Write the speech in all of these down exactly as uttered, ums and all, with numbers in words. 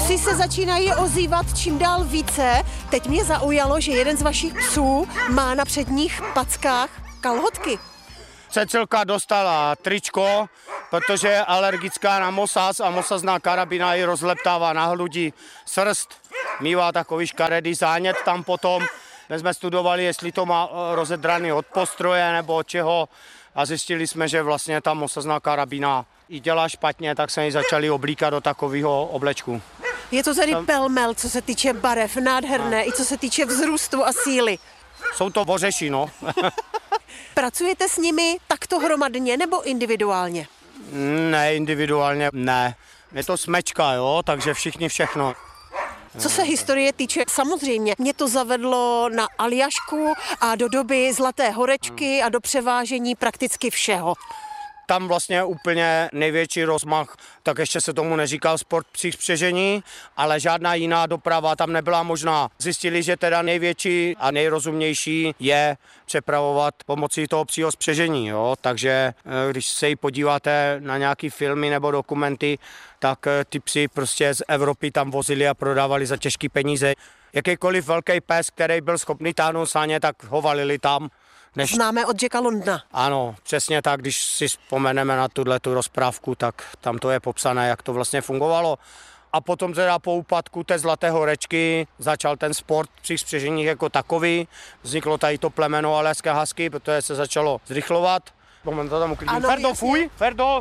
Psy se začínají ozývat čím dál více. Teď mě zaujalo, že jeden z vašich psů má na předních packách kalhotky. Cecilka dostala tričko, protože je alergická na mosaz a mosazná karabina ji rozleptává na hludi srst. Mívá takový škaredý zánět tam potom. My jsme studovali, jestli to má rozedraný od postroje nebo od čeho a zjistili jsme, že vlastně ta mosazná karabina ji dělá špatně, tak se ji začali oblíkat do takového oblečku. Je to tady pelmel, co se týče barev, nádherné, i co se týče vzrůstu a síly. Jsou to ořeši, no. Pracujete s nimi takto hromadně nebo individuálně? Ne, individuálně ne. Je to smečka, jo, takže všichni všechno. Co se historie týče, samozřejmě mě to zavedlo na Aljašku a do doby Zlaté horečky a do převážení prakticky všeho. Tam vlastně úplně největší rozmach, tak ještě se tomu neříkal sport psích spřežení, ale žádná jiná doprava tam nebyla možná. Zjistili, že teda největší a nejrozumnější je přepravovat pomocí toho psího spřežení, jo? Takže když se jí podíváte na nějaký filmy nebo dokumenty, tak ty psy prostě z Evropy tam vozili a prodávali za těžké peníze. Jakýkoliv velký pes, který byl schopný táhnout sáně, tak ho valili tam. Než... Známe od Jacka Londona. Ano, přesně tak, když si vzpomeneme na tuhletu rozprávku, tak tam to je popsané, jak to vlastně fungovalo. A potom teda po úpadku té Zlaté horečky začal ten sport při spřeženích jako takový. Vzniklo tady to plemeno Aljašské husky, protože se začalo zrychlovat. Moment, to tam uklidím. Ferdo, fuj, Ferdo!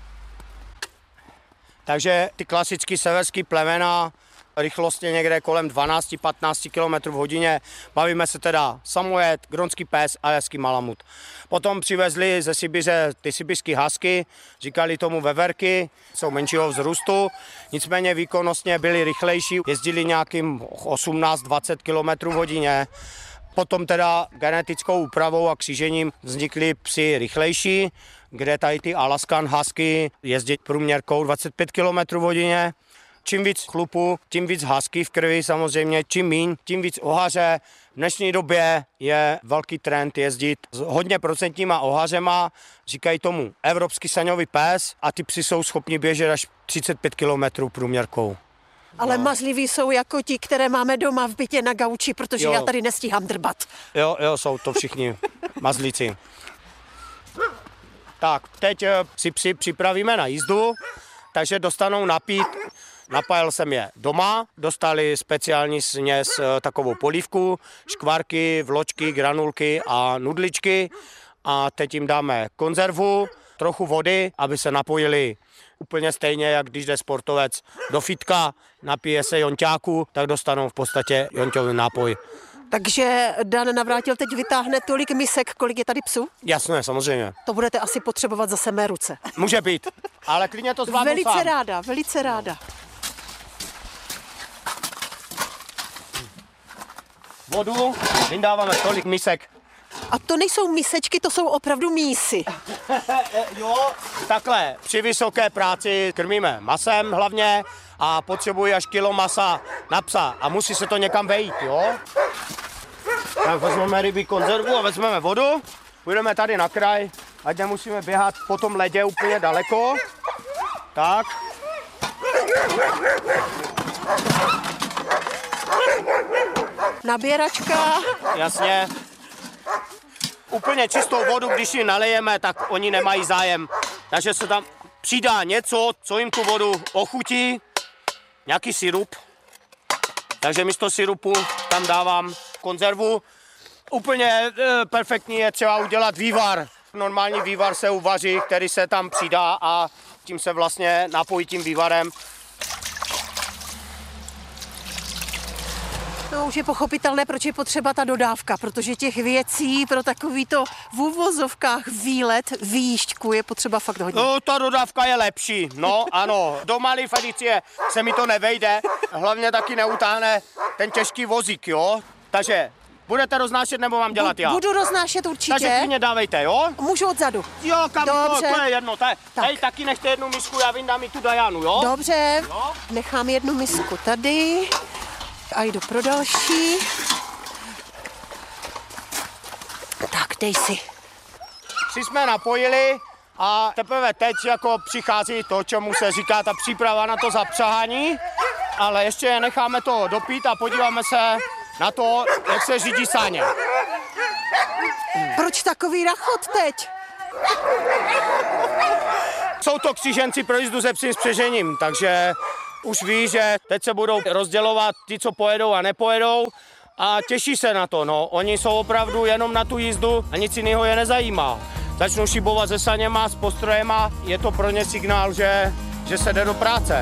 Takže ty klasické severské plemena, rychlostně někde kolem dvanáct až patnáct kilometrů v hodině. Bavíme se teda samojed, gronský pes, aljašský malamut. Potom přivezli ze Sibiře ty sibirský husky, říkali tomu veverky, jsou menšího vzrůstu, nicméně výkonnostně byli rychlejší, jezdili nějakým osmnáct až dvacet kilometrů v hodině. Potom teda genetickou úpravou a křížením vznikly psy rychlejší, kde tady ty Alaskan husky jezdí průměrkou dvacet pět kilometrů v hodině. Čím víc chlupů, tím víc husky v krvi samozřejmě, čím míň, tím víc ohaře. V dnešní době je velký trend jezdit s hodně procentníma ohařema, říkají tomu evropský saňový pes a ty psy jsou schopni běžet až třicet pět kilometrů průměrkou. Ale no. Mazliví jsou jako ti, které máme doma v bytě na gauči, protože jo. Já tady nestíhám drbat. Jo, jo, jsou to všichni mazlíci. Tak, teď si psi připravíme na jízdu, takže dostanou napít. Napájel jsem je doma, dostali speciální směs, takovou polívku, škvárky, vločky, granulky a nudličky a teď jim dáme konzervu, trochu vody, aby se napojili úplně stejně, jak když jde sportovec do fitka, napije se jonťáku, tak dostanou v podstatě jonťový nápoj. Takže Dan Navrátil teď vytáhne tolik misek, kolik je tady psů? Jasné, samozřejmě. To budete asi potřebovat zase mé ruce. Může být, ale klidně to zvládnu Velice sám. ráda, velice ráda. Vodu, vydáváme tolik misek. A to nejsou misečky, to jsou opravdu mísy. Jo, takhle, při vysoké práci krmíme masem hlavně a potřebuji až kilo masa na psa a musí se to někam vejít, jo. Tak vezmeme rybí konzervu a vezmeme vodu, půjdeme tady na kraj, ať nemusíme běhat po tom ledě úplně daleko. Tak. Nabíračka. Jasně. Úplně čistou vodu, když ji nalejeme, tak oni nemají zájem. Takže se tam přidá něco, co jim tu vodu ochutí. Nějaký sirup. Takže místo sirupu tam dávám konzervu. Úplně e, perfektní je třeba udělat vývar. Normální vývar se uvaří, který se tam přidá a tím se vlastně napojí tím vývarem. No už je pochopitelné, proč je potřeba ta dodávka, protože těch věcí pro takovýto v uvozovkách výlet, výjížďku je potřeba fakt hodně. No, ta dodávka je lepší, no ano. Do malé Felicie se mi to nevejde, hlavně taky neutáhne ten těžký vozík, jo. Takže budete roznášet nebo mám dělat já? Budu roznášet určitě. Takže klidně dávejte, jo? Můžu odzadu. Jo, kam Dobře. To, to je jedno. Tak. Hej, taky nechte jednu misku, já vyndám i tu Dianu, jo? Dobře, jo? Nechám jednu misku tady. A jdu pro další. Tak, dej si. Si jsme napojili a teprve teď jako přichází to, čemu se říká ta příprava na to zapřahání. ale ještě necháme to dopít a podíváme se na to, jak se řídí sáně. Proč takový rachot teď? Jsou to kříženci pro jízdu se psím spřežením, takže už ví, že teď se budou rozdělovat ti, co pojedou a nepojedou a těší se na to. No. Oni jsou opravdu jenom na tu jízdu a nic jiného je nezajímá. Začnou šibovat se saněma, s postrojema, je to pro ně signál, že, že se jde do práce.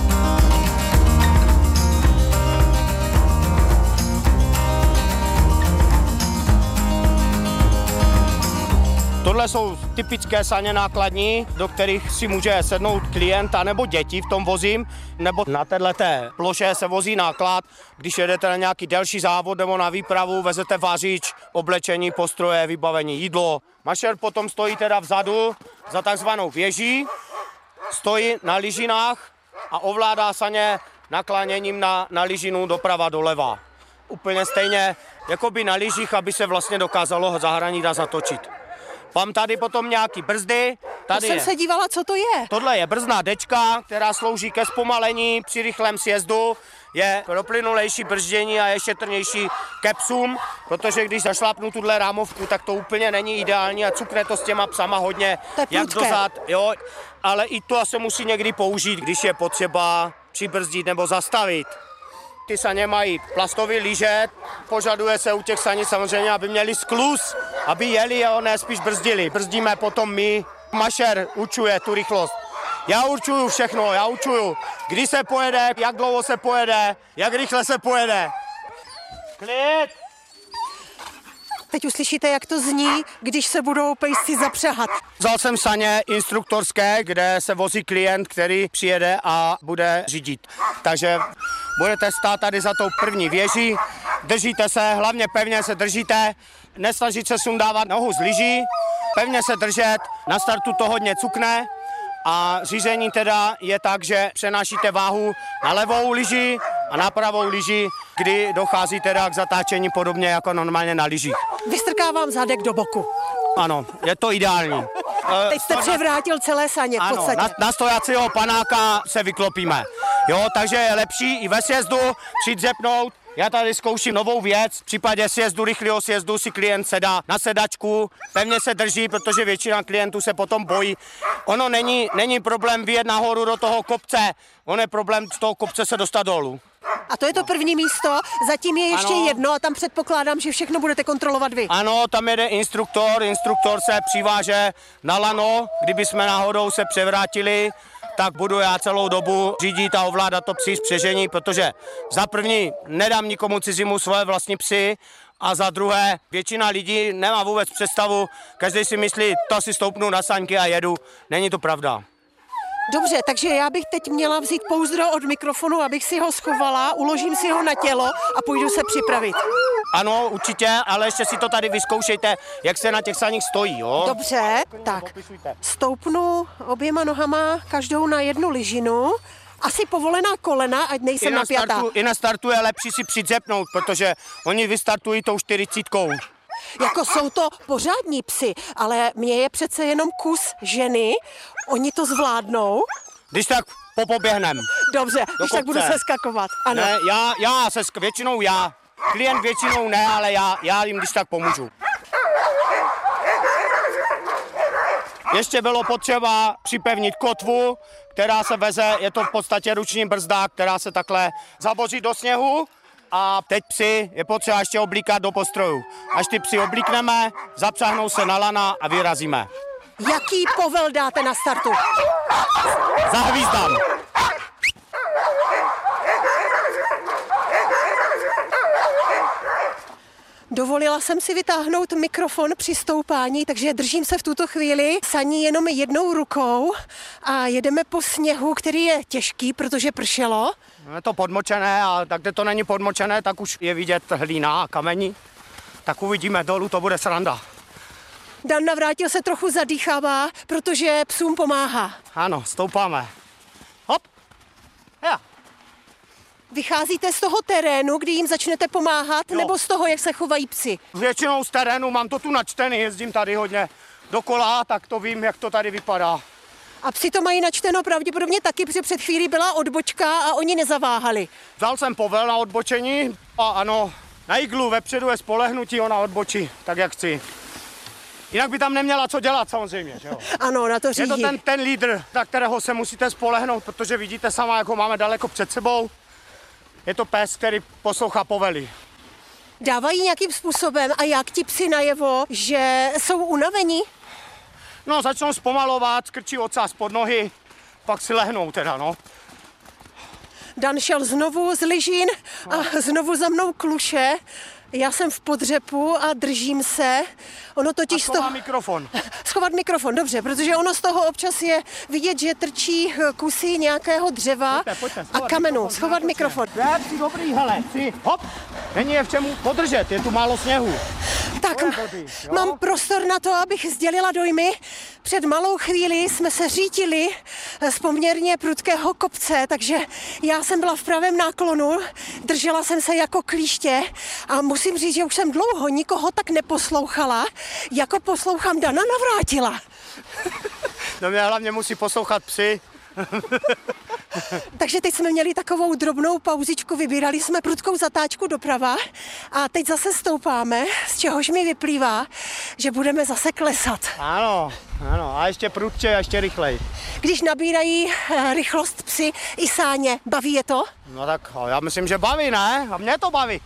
Tohle jsou typické saně nákladní, do kterých si může sednout klient a nebo děti v tom vozím, nebo na této ploše se vozí náklad, když jedete na nějaký delší závod nebo na výpravu, vezete vařič, oblečení, postroje, vybavení, jídlo. Mašer potom stojí teda vzadu za takzvanou věží, stojí na lyžinách a ovládá saně nakláněním na, na lyžinu doprava doleva. Úplně stejně jako by na lyžích, aby se vlastně dokázalo zahranit a zatočit. Mám tady potom nějaký brzdy. Tady to jsem je. se dívala, co to je. Tohle je brzdná dečka, která slouží ke zpomalení při rychlém sjezdu. Je pro plynulejší brzdění a je šetrnější ke psům, protože když zašlápnu tuhle rámovku, tak to úplně není ideální a cukne to s těma psama hodně, jak dozad. Jo, ale i to se musí někdy použít, když je potřeba přibrzdit nebo zastavit. Ty saně mají plastový lyže, požaduje se u těch saní samozřejmě, aby měli skluz, aby jeli a ne spíš brzdili. Brzdíme potom my. Mašer určuje tu rychlost. Já určuju všechno, já určuju, kdy se pojede, jak dlouho se pojede, jak rychle se pojede. Klid! Teď uslyšíte, jak to zní, když se budou pejsci zapřahat. Vzal jsem saně instruktorské, kde se vozí klient, který přijede a bude řídit. Takže budete stát tady za tou první věží, držíte se, hlavně pevně se držíte, nesnažit se sundávat nohu z lyží, pevně se držet, na startu to hodně cukne a řízení teda je tak, že přenášíte váhu na levou lyži a na pravou lyži, kdy dochází teda k zatáčení podobně jako normálně na lyžích. Vystrkávám zadek do boku. Ano, je to ideální. Teď jste převrátil celé saně v ano, podstatě. na, na stojacího panáka se vyklopíme. Jo, takže je lepší i ve sjezdu přidřepnout. Já tady zkouším novou věc. V případě sjezdu, rychlého sjezdu si klient sedá na sedačku, pevně se drží, protože většina klientů se potom bojí. Ono není, není problém vyjet nahoru do toho kopce, ono je problém z toho kopce se dostat dolů. A to je to první místo, zatím je ještě ano. jedno a tam předpokládám, že všechno budete kontrolovat vy. Ano, tam jede instruktor, instruktor se přiváže na lano, kdyby jsme náhodou se převrátili, tak budu já celou dobu řídit a ovládat to psí spřežení, protože za první nedám nikomu cizimu svoje vlastní psy a za druhé většina lidí nemá vůbec představu, každý si myslí, to si stoupnu na saňky a jedu, není to pravda. Dobře, takže já bych teď měla vzít pouzdro od mikrofonu, abych si ho schovala, uložím si ho na tělo a půjdu se připravit. Ano, určitě, ale ještě si to tady vyzkoušejte, jak se na těch saních stojí, jo? Dobře, tak stoupnu oběma nohama každou na jednu lyžinu, asi povolená kolena, ať nejsem I na napjatá. startu, I na startu je lepší si přidřepnout, protože oni vystartují tou čtyřicítkou. Jako jsou to pořádní psy, ale mě je přece jenom kus ženy, oni to zvládnou. Když tak popoběhnem. Dobře, když tak budu seskakovat. Ano. Ne, já, já se většinou já. Klient většinou ne, ale já, já jim když tak pomůžu. Ještě bylo potřeba připevnit kotvu, která se veze, je to v podstatě ruční brzda, která se takhle zaboří do sněhu. A teď psy je potřeba ještě oblíkat do postrojů. Až ty psy oblíkneme, zapřáhnou se na lana a vyrazíme. Jaký povel dáte na startu? Zahvízdám. Dovolila jsem si vytáhnout mikrofon při stoupání, takže držím se v tuto chvíli saní jenom jednou rukou a jedeme po sněhu, který je těžký, protože pršelo. Je to podmočené a tak, kde to není podmočené, tak už je vidět hlína a kamení. Tak uvidíme, dolů to bude sranda. Dan Navrátil se trochu zadýchává, protože psům pomáhá. Ano, stoupáme. Hop. Ja. Vycházíte z toho terénu, kdy jim začnete pomáhat, Jo. nebo z toho, jak se chovají psi? Většinou z terénu, mám to tu načtený, jezdím tady hodně dokola, tak to vím, jak to tady vypadá. A psi to mají načteno pravděpodobně taky, protože před chvílí byla odbočka a oni nezaváhali. Vzal jsem povel na odbočení a ano, na iglu vepředu je spolehnutí, ona odbočí, tak jak chci. Jinak by tam neměla co dělat samozřejmě, že jo? Ano, na to řídí. Je to ten, ten lídr, na kterého se musíte spolehnout, protože vidíte sama, jak ho máme daleko před sebou. Je to pes, který poslouchá povely. Dávají nějakým způsobem a jak ti psi najevo, že jsou unavení? No, začnou zpomalovat, skrčí ocas pod nohy, pak si lehnou teda, no. Dan šel znovu z lyžín a znovu za mnou kluše. Já jsem v podřepu a držím se. Ono totiž A z toho... schová mikrofon. Schovat mikrofon, dobře, protože ono z toho občas je vidět, že trčí kusy nějakého dřeva Pojďte, pojďte, a kamenu. mikrofon, Schovat mikrofon. Ne, si dobrý, hele, si, hop, není je v čemu podržet, je tu málo sněhu. Tak To je blbý, jo? mám prostor na to, abych sdělila dojmy. Před malou chvíli jsme se řítili z poměrně prudkého kopce, takže já jsem byla v pravém náklonu, držela jsem se jako klíště a musím říct, že už jsem dlouho nikoho tak neposlouchala, jako poslouchám Dana Navrátila. No mě hlavně musí poslouchat psy. Takže teď jsme měli takovou drobnou pauzičku, vybírali jsme prudkou zatáčku doprava a teď zase stoupáme, z čehož mi vyplývá, že budeme zase klesat. Ano, ano, a ještě prudče a ještě rychleji. Když nabírají eh, rychlost psy i sáně, baví je to? No tak já myslím, že baví, ne? A mě to baví.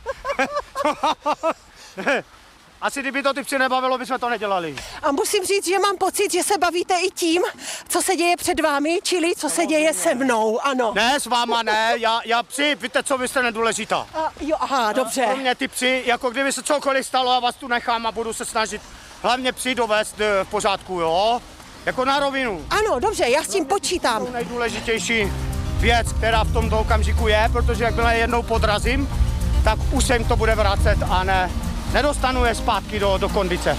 Asi kdyby to ty psy nebavilo, bychom to nedělali. A musím říct, že mám pocit, že se bavíte i tím, co se děje před vámi, čili co se děje se mnou, ano. Ne, s váma ne, já, já psy, víte co, vy jste nedůležitá. A, jo, aha, dobře. Pro mě ty psy, jako kdyby se cokoliv stalo, já vás tu nechám a budu se snažit hlavně psy dovést v pořádku, jo? Jako na rovinu. Ano, dobře, já s tím počítám. To nejdůležitější věc, která v tomto okamžiku je, protože jakmile jednou podrazím, tak už se jim to bude vracet a ne, nedostanu je zpátky do, do kondice.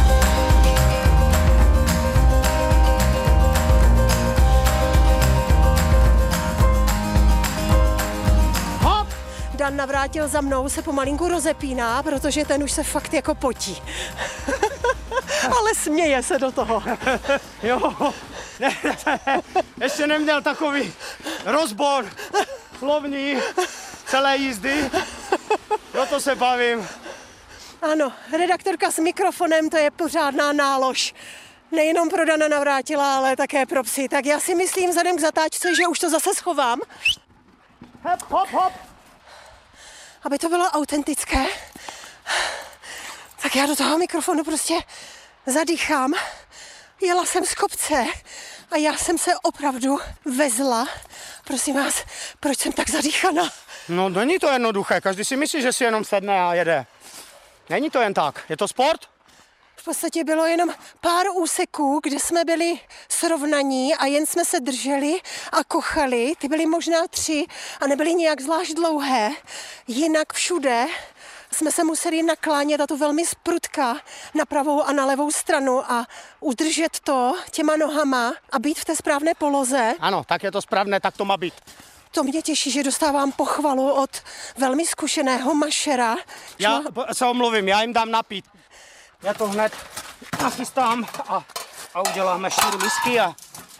Hop! Dan Navrátil za mnou se pomalinku rozepíná, protože ten už se fakt jako potí. Ale směje se do toho. Jo, ne, ne, ještě neměl takový rozbor slovní celé jízdy, proto se bavím. Ano, redaktorka s mikrofonem, to je pořádná nálož. Nejenom pro Dana Navrátila, ale také pro psy. Tak já si myslím vzhledem k zatáčce, že už to zase schovám, Hop, hop, hop. aby to bylo autentické. Tak já do toho mikrofonu prostě zadýchám. Jela jsem z kopce a já jsem se opravdu vezla. Prosím vás, proč jsem tak zadýchaná? No není to jednoduché, každý si myslí, že si jenom sedne a jede. Není to jen tak, je to sport? V podstatě bylo jenom pár úseků, kde jsme byli srovnaní a jen jsme se drželi a kochali. Ty byly možná tři a nebyly nějak zvlášť dlouhé. Jinak všude jsme se museli naklánět, a to velmi zprudka, na pravou a na levou stranu a udržet to těma nohama a být v té správné poloze. Ano, tak je to správné, tak to má být. To mě těší, že dostávám pochvalu od velmi zkušeného mašera. Já se omluvím, já jim dám napít. Já to hned nachystám a, a uděláme čtyři misky a...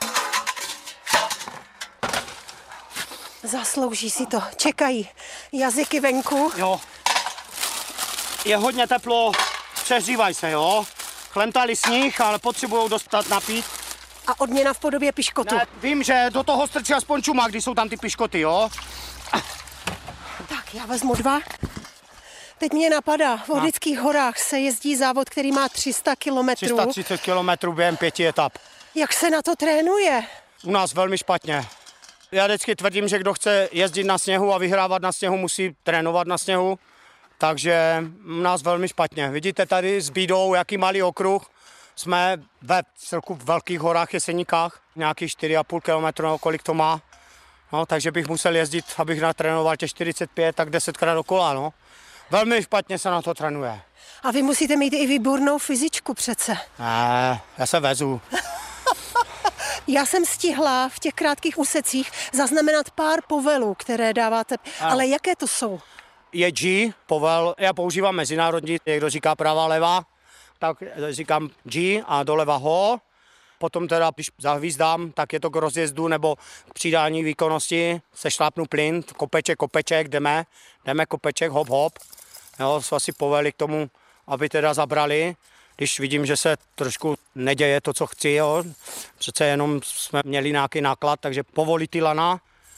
Zaslouží si to. Čekají jazyky venku. Jo. Je hodně teplo, přehřívaj se, jo. Chlemtali sníh, ale potřebují dostat napít. A odměna v podobě piškotu. Ne, vím, že do toho strčí aspoň čumák, když jsou tam ty piškoty, jo. Tak, já vezmu dva. Teď mě napadá, v Orlických horách se jezdí závod, který má tři sta kilometrů. tři sta třicet kilometrů během pěti etap. Jak se na to trénuje? U nás velmi špatně. Já vždycky tvrdím, že kdo chce jezdit na sněhu a vyhrávat na sněhu, musí trénovat na sněhu. Takže u nás velmi špatně. Vidíte tady s bídou, jaký malý okruh. Jsme ve celku velkých horách, Jeseníkách, nějakých čtyři a půl kilometru, nebo kolik to má. No, takže bych musel jezdit, abych natrénoval těch čtyřicet pět, tak desetkrát dokola, no. Velmi špatně se na to trénuje. A vy musíte mít i výbornou fyzičku přece. Ne, já se vezu. Já jsem stihla v těch krátkých úsecích zaznamenat pár povelů, které dáváte. Ano. Ale jaké to jsou? Je G, povel, já používám mezinárodní, někdo říká pravá, levá, tak říkám G a doleva ho. potom teda, když zahvízdám, tak je to k rozjezdu nebo k přidání výkonnosti, sešlápnu plyn, kopeček, kopeček, jdeme, jdeme kopeček, hop, hop. Jo, jsme si poveli k tomu, aby teda zabrali, když vidím, že se trošku neděje to, co chci, jo. Přece jenom jsme měli nějaký náklad, takže povolí ty lana.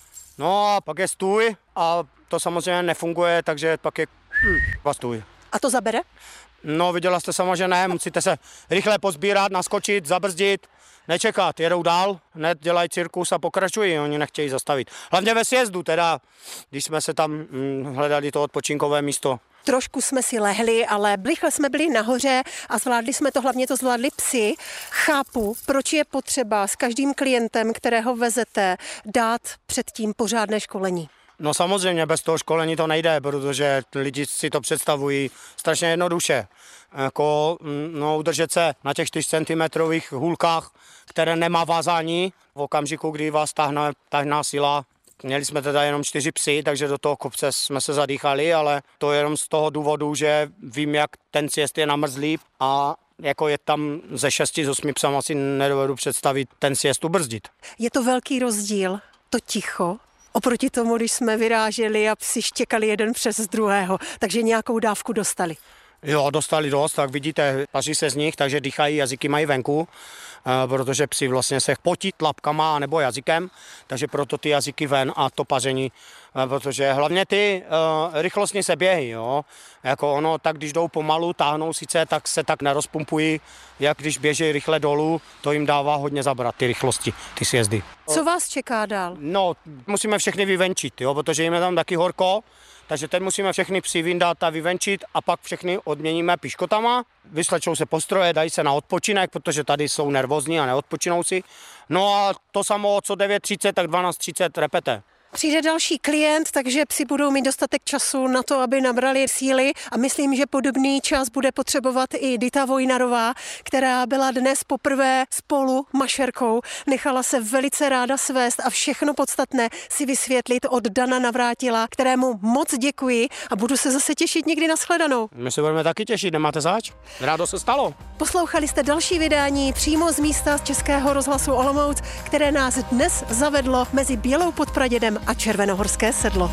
No a pak je stůj a to samozřejmě nefunguje, takže pak je hm, stůj. A to zabere? No, viděla jste sama, že ne, musíte se rychle pozbírat, naskočit, zabrzdit, nečekat, jedou dál, hned dělají cirkus a pokračují, oni nechtějí zastavit. Hlavně ve sjezdu teda, když jsme se tam hm, hledali to odpočinkové místo. Trošku jsme si lehli, ale rychle jsme byli nahoře a zvládli jsme to, hlavně to zvládli psi. Chápu, proč je potřeba s každým klientem, kterého vezete, dát předtím pořádné školení. No samozřejmě, bez toho školení to nejde, protože lidi si to představují strašně jednoduše. Jako, no, udržet se na těch čtyřcentimetrových hůlkách, které nemá vázání, v okamžiku, kdy vás tahne, tahná sila. Měli jsme teda jenom čtyři psy, takže do toho kopce jsme se zadýchali, ale to je jenom z toho důvodu, že vím, jak ten sjezd je namrzlý a jako je tam ze šesti, z osmi psama si nedovedu představit ten sjezd ubrzdit. Je to velký rozdíl, to ticho, oproti tomu, když jsme vyráželi a psi štěkali jeden přes druhého, takže nějakou dávku dostali. Jo, dostali dost, tak vidíte, paří se z nich, takže dýchají, jazyky mají venku, protože psi vlastně se potí tlapkama nebo jazykem, takže proto ty jazyky ven a to paření, protože hlavně ty uh, rychlostně se běhy, jo, jako ono, tak když jdou pomalu, táhnou sice, tak se tak nerozpumpují, jak když běží rychle dolů, to jim dává hodně zabrat, ty rychlosti, ty sjezdy. Co vás čeká dál? No, musíme všechny vyvenčit, jo, protože jim je tam taky horko, takže teď musíme všechny psy vyndat a vyvenčit a pak všechny odměníme piškotama. Vyslečou se postroje, dají se na odpočinek, protože tady jsou nervózní a neodpočinou si. No a to samo co devět třicet, tak dvanáct třicet repete. Přijde další klient, takže psi budou mít dostatek času na to, aby nabrali síly a myslím, že podobný čas bude potřebovat i Dita Vojnarová, která byla dnes poprvé spolu mašerkou. Nechala se velice ráda svést a všechno podstatné si vysvětlit od Dana Navrátila, kterému moc děkuji a budu se zase těšit někdy na shledanou. My se budeme taky těšit, nemáte zač? Rádo se stalo. Poslouchali jste další vydání přímo z místa z Českého rozhlasu Olomouc, které nás dnes zavedlo mezi Bělou pod Pradědem a Červenohorské sedlo.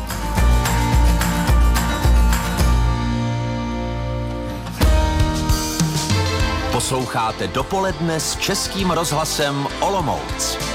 Posloucháte Dopoledne s Českým rozhlasem Olomouc.